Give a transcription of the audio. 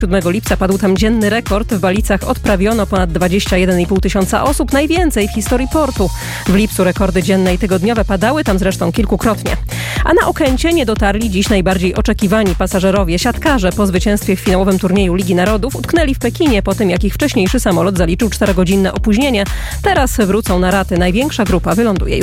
7 lipca padł tam dzienny rekord. W Balicach odprawiono ponad 21,5 tysiąca osób, najwięcej w historii portu. W lipcu rekordy dzienne i tygodniowe padały tam zresztą kilkukrotnie. A na Okęcie nie dotarli dziś najbardziej oczekiwani pasażerowie. Siatkarze po zwycięstwie w finałowym turnieju Ligi Narodów utknęli w Pekinie po tym, jak ich wcześniejszy samolot zaliczył 4-godzinne opóźnienie. Teraz wrócą na raty. Największa grupa wyląduje